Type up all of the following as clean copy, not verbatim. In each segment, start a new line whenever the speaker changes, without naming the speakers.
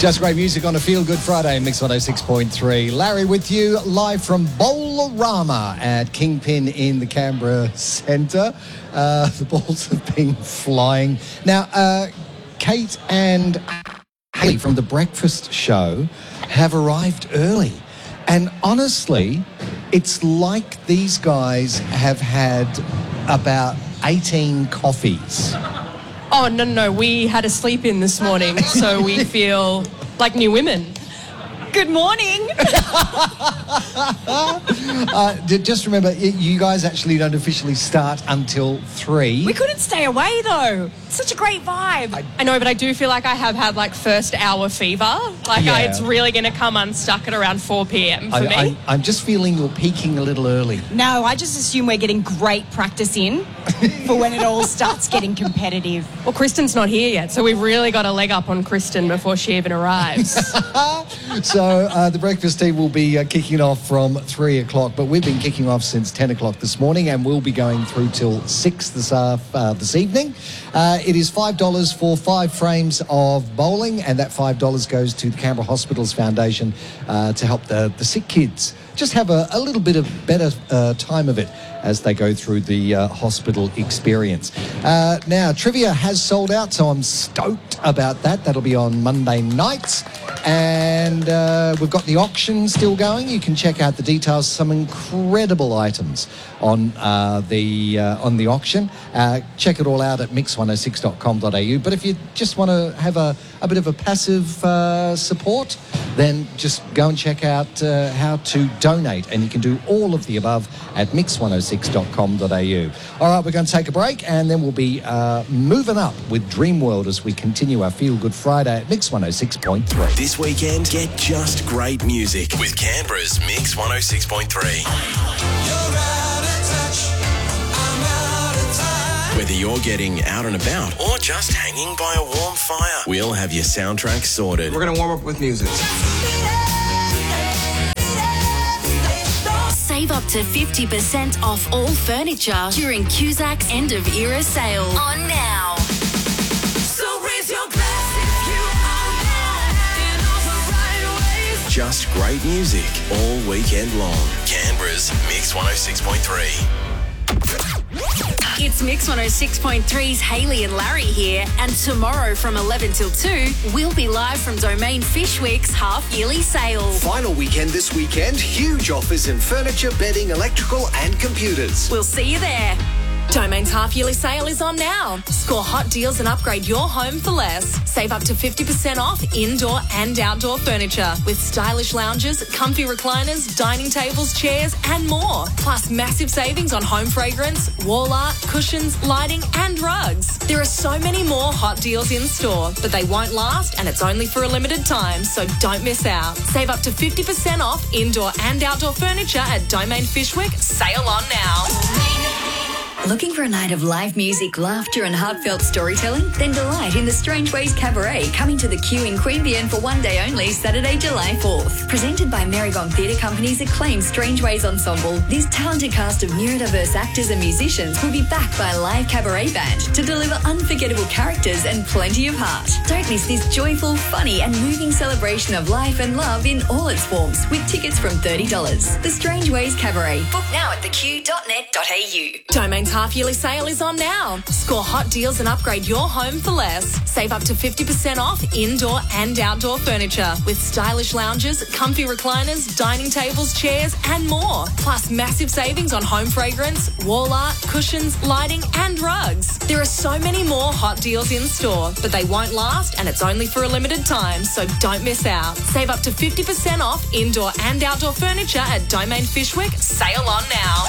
Just great music on a Feel Good Friday, Mix 106.3. Larry with you live from Bowlerama at Kingpin in the Canberra Centre. The balls have been flying. Now, Kate and Haley from The Breakfast Show have arrived early. And honestly, it's like these guys have had about 18 coffees.
Oh, no. We had a sleep in this morning, so we feel like new women. Good morning.
Just remember, you guys actually don't officially start until 3.
We couldn't stay away, though. Such a great vibe.
I know, but I do feel like I have had, first hour fever. It's really going to come unstuck at around 4 p.m. for me.
I'm just feeling you're peaking a little early.
No, I just assume we're getting great practice in for when it all starts getting competitive.
Well, Kristen's not here yet, so we've really got a leg up on Kristen before she even arrives.
So the breakfast team will be kicking off from 3 o'clock, but we've been kicking off since 10 o'clock this morning, and we'll be going through till 6 this evening. It is $5 for 5 frames of bowling, and that $5 goes to the Canberra Hospitals Foundation to help the sick kids just have a little bit of better time of it as they go through the hospital experience. Now, trivia has sold out, so I'm stoked about that. That'll be on Monday nights. And we've got the auction still going. You can check out the details. Some incredible items on the auction. Check it all out at mix106.com.au. But if you just want to have a bit of a passive support, then just go and check out how to donate. And you can do all of the above at mix106.com.au. All right, we're going to take a break, and then we'll be moving up with Dreamworld as we continue our Feel Good Friday at Mix 106.3.
This weekend, get just great music with Canberra's Mix 106.3. Whether you're getting out and about or just hanging by a warm fire, we'll have your soundtrack sorted.
We're going to warm up with music.
Save up to 50% off all furniture during Cusac's end of era sale. On now. So raise your glass if you are in all the right ways.
Just great music all weekend long. Canberra's Mix 106.3.
It's Mix 106.3's Haley and Larry here, and tomorrow from 11 till 2, we'll be live from Domain Fish Week's half-yearly sale.
Final weekend this weekend, huge offers in furniture, bedding, electrical and computers.
We'll see you there. Domain's half-yearly sale is on now. Score hot deals and upgrade your home for less. Save up to 50% off indoor and outdoor furniture with stylish lounges, comfy recliners, dining tables, chairs and more. Plus massive savings on home fragrance, wall art, cushions, lighting and rugs. There are so many more hot deals in store, but they won't last and it's only for a limited time, so don't miss out. Save up to 50% off indoor and outdoor furniture at Domain Fish Week. Sale on now.
Looking for a night of live music, laughter and heartfelt storytelling? Then delight in the Strange Ways Cabaret, coming to the Q in Queanbeyan for one day only, Saturday, July 4th. Presented by Marygong Theatre Company's acclaimed Strange Ways Ensemble, this talented cast of neurodiverse actors and musicians will be backed by a live cabaret band to deliver unforgettable characters and plenty of heart. Don't miss this joyful, funny and moving celebration of life and love in all its forms, with tickets from $30. The Strange Ways Cabaret. Book now at theq.net.au.
Domain's half-yearly sale is on now. Score hot deals and upgrade your home for less. Save up to 50% off indoor and outdoor furniture with stylish lounges, comfy recliners, dining tables, chairs and more. Plus massive savings on home fragrance, wall art, cushions, lighting and rugs. There are so many more hot deals in store, but they won't last and it's only for a limited time, so don't miss out. Save up to 50% off indoor and outdoor furniture at Domain Fish Week. Sale on now.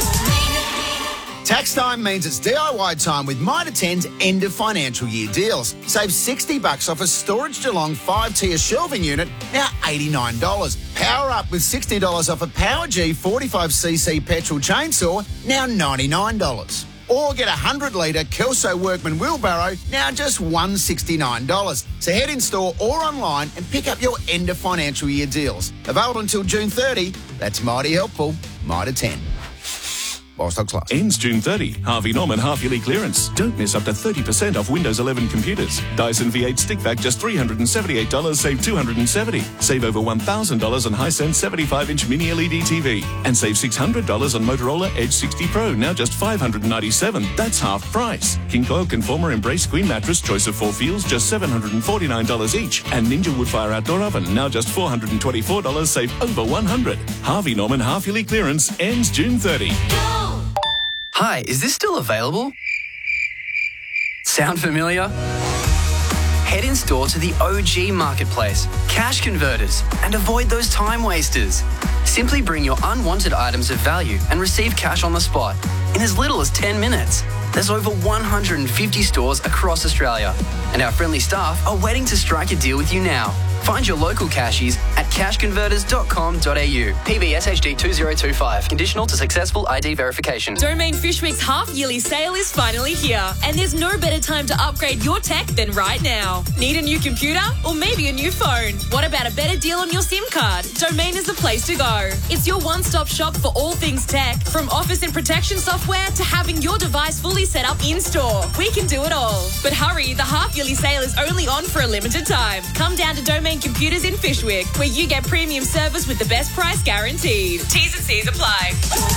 Tax time means it's DIY time with Mitre 10's end of financial year deals. Save $60 off a Storage Geelong 5-tier shelving unit, now $89. Power up with $60 off a Power G 45cc petrol chainsaw, now $99. Or get a 100-litre Kelso Workman wheelbarrow, now just $169. So head in store or online and pick up your end of financial year deals. Available until June 30. That's mighty helpful. Mitre 10. while stocks last.
Ends June 30. Harvey Norman half-yearly clearance. Don't miss up to 30% off Windows 11 computers. Dyson V8 stick vac just $378, save $270. Save over $1,000 on Hisense 75-inch mini LED TV. And save $600 on Motorola Edge 60 Pro, now just $597. That's half price. King Coil Conformer Embrace Queen Mattress, choice of 4 feels, just $749 each. And Ninja Woodfire Outdoor Oven, now just $424, save over $100. Harvey Norman half-yearly clearance ends June 30.
Hi, is this still available? Sound familiar? Head in store to the OG Marketplace, Cash Converters, and avoid those time wasters. Simply bring your unwanted items of value and receive cash on the spot in as little as 10 minutes. There's over 150 stores across Australia, and our friendly staff are waiting to strike a deal with you now. Find your local cashies at cashconverters.com.au. PBSHD 2025. Conditional to successful ID verification.
Domain Fishwick's half-yearly sale is finally here, and there's no better time to upgrade your tech than right now. Need a new computer or maybe a new phone? What about a better deal on your SIM card? Domain is the place to go. It's your one-stop shop for all things tech, from office and protection software to having your device fully set up in-store. We can do it all. But hurry, the half-yearly sale is only on for a limited time. Come down to Domain Computers in Fishwick, where you get premium service with the best price guaranteed. T's and C's apply.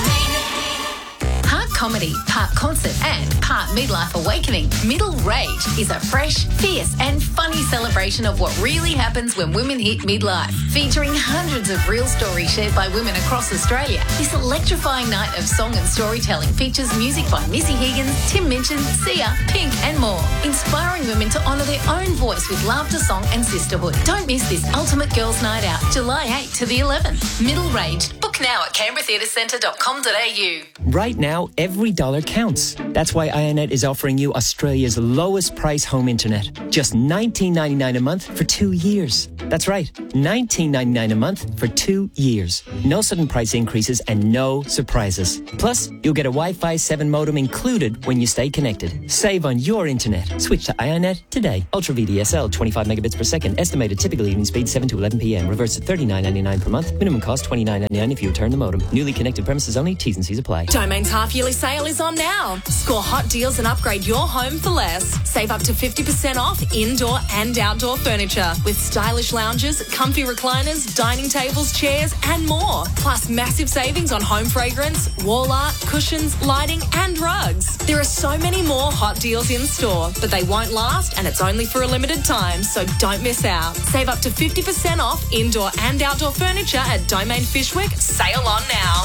Part comedy, part concert, and part midlife awakening, Middle Rage is a fresh, fierce, and funny celebration of what really happens when women hit midlife. Featuring hundreds of real stories shared by women across Australia, this electrifying night of song and storytelling features music by Missy Higgins, Tim Minchin, Sia, Pink, and more, inspiring women to honour their own voice with laughter, song, and sisterhood. Don't miss this ultimate girls' night out, July 8th to the 11th. Middle Rage. Book now at canberratheatrecentre.com.au.
Right now, every dollar counts. That's why IONET is offering you Australia's lowest price home internet. Just $19.99 a month for 2 years. That's right, $19.99 a month for 2 years. No sudden price increases and no surprises. Plus, you'll get a Wi-Fi 7 modem included when you stay connected. Save on your internet. Switch to IONET today. Ultra VDSL, 25 megabits per second. Estimated typical evening speed 7 to 11 p.m. Reverse at $39.99 per month. Minimum cost $29.99 if you return the modem. Newly connected premises only. T's and C's apply.
Domain's half-yearly sale is on now. Score hot deals and upgrade your home for less. Save up to 50% off indoor and outdoor furniture with stylish lounges, comfy recliners, dining tables, chairs, and more. Plus massive savings on home fragrance, wall art, cushions, lighting, and rugs. There are so many more hot deals in store, but they won't last, and it's only for a limited time, so don't miss out. Save up to 50% off indoor and outdoor furniture at Domain Fishwick. Sale on now.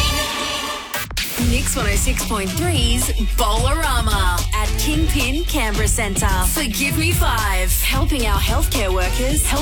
Nix 106.3's Bowlerama at Kingpin Canberra Centre. Forgive Me 5, helping our healthcare workers help